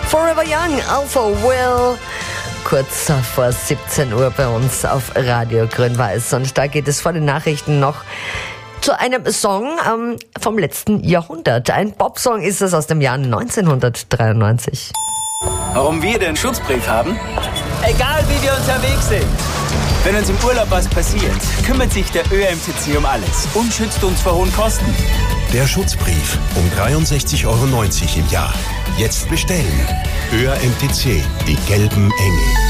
Forever Young, Alpha Will. Kurz vor 17 Uhr bei uns auf Radio Grün-Weiß. Und da geht es vor den Nachrichten noch zu einem Song vom letzten Jahrhundert. Ein Popsong ist es aus dem Jahr 1993. Warum wir den Schutzbrief haben? Egal wie wir unterwegs sind. Wenn uns im Urlaub was passiert, kümmert sich der ÖMTC um alles und schützt uns vor hohen Kosten. Der Schutzbrief um 63,90 € im Jahr. Jetzt bestellen. ÖMTC, die gelben Engel.